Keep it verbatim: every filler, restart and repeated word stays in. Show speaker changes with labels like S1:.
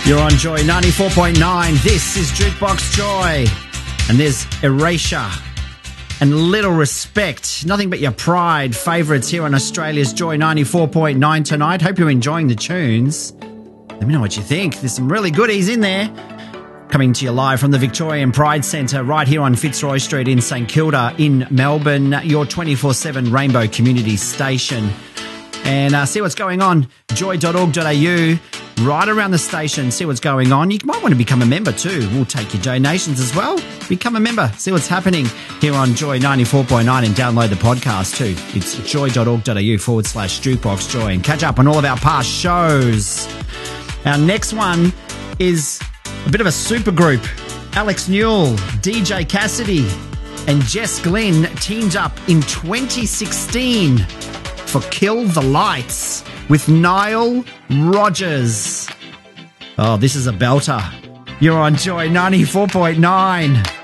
S1: You're on Joy ninety-four point nine. This is Jukebox Joy. And there's Erasure and Little Respect. Nothing but your pride favourites here on Australia's Joy ninety-four point nine tonight. Hope you're enjoying the tunes. Let me know what you think. There's some really goodies in there. Coming to you live from the Victorian Pride Centre right here on Fitzroy Street in St Kilda in Melbourne. Your twenty-four seven Rainbow Community Station. And uh, see what's going on, joy dot org dot a u. Right around the station, see what's going on. You might want to become a member too. We'll take your donations as well. Become a member, see what's happening here on Joy ninety-four point nine and download the podcast too. It's joy dot org dot a u forward slash Jukebox Joy and catch up on all of our past shows. Our next one is a bit of a super group. Alex Newell, D J Cassidy and Jess Glynn teamed up in twenty sixteen for Kill the Lights with Nile Rodgers. Oh, this is a belter. You're on Joy ninety-four point nine.